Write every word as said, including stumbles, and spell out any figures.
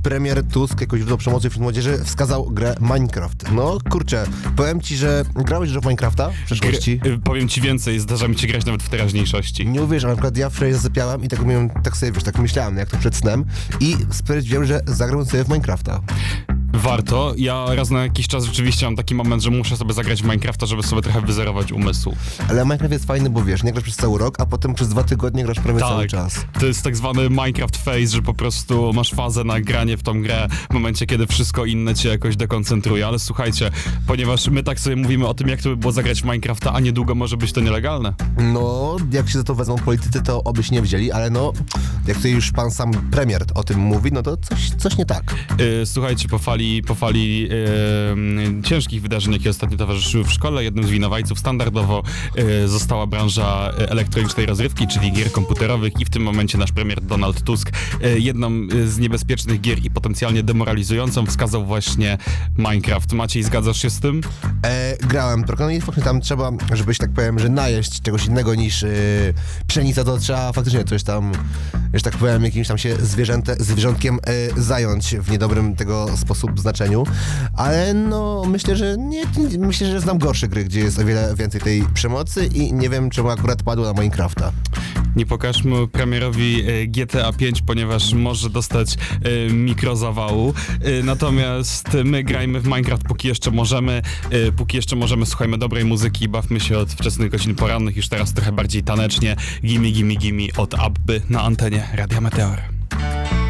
premier Tusk, jako źródło przemocy wśród młodzieży, wskazał grę Minecraft. No kurczę, powiem ci, że grałeś już w Minecrafta w przeszłości? Gry, powiem ci więcej, zdarza mi się grać nawet w teraźniejszości. Nie uwierzę, na przykład ja wczoraj zasypiałem i tak miałem, tak sobie, wiesz, tak myślałem, jak to przed snem i stwierdziłem, że zagram sobie w Minecrafta. Warto. Ja raz na jakiś czas rzeczywiście mam taki moment, że muszę sobie zagrać w Minecrafta, żeby sobie trochę wyzerować umysł. Ale Minecraft jest fajny, bo wiesz, nie grasz przez cały rok, a potem przez dwa tygodnie grasz prawie tak, cały czas. To jest tak zwany Minecraft phase, że po prostu masz fazę na granie w tą grę w momencie, kiedy wszystko inne cię jakoś dekoncentruje. Ale słuchajcie, ponieważ my tak sobie mówimy o tym, jak to by było zagrać w Minecrafta, a niedługo może być to nielegalne. No, jak się za to wezmą politycy, to obyś nie wzięli, ale no, jak tutaj już pan sam premier o tym mówi, no to coś, coś nie tak. Yy, słuchajcie, po fali, po fali yy, ciężkich wydarzeń, jakie ostatnio towarzyszyły w szkole, jednym z winowajców standardowo yy, została branża elektronicznej rozrywki, czyli gier komputerowych i w tym momencie nasz premier Donald Tusk yy, jedną z niebezpiecznych gier i potencjalnie demoralizującą wskazał właśnie Minecraft. Maciej, zgadzasz się z tym? E, grałem trochę, no i faktycznie tam trzeba, żebyś tak powiem, że najeść czegoś innego niż yy, pszenica, to trzeba faktycznie coś tam, że tak powiem, jakimś tam się zwierzęte, zwierzątkiem yy, zająć w niedobrym tego sposób znaczeniu, ale no myślę, że nie, nie, myślę, że znam gorsze gry, gdzie jest o wiele więcej tej przemocy i nie wiem, czemu akurat padło na Minecrafta. Nie pokażmy premierowi G T A pięć, ponieważ może dostać y, mikrozawału. Y, natomiast my grajmy w Minecraft póki jeszcze możemy. Y, póki jeszcze możemy, słuchajmy dobrej muzyki i bawmy się od wczesnych godzin porannych, już teraz trochę bardziej tanecznie. Gimme, gimme, gimme od Abby na antenie Radia Meteor.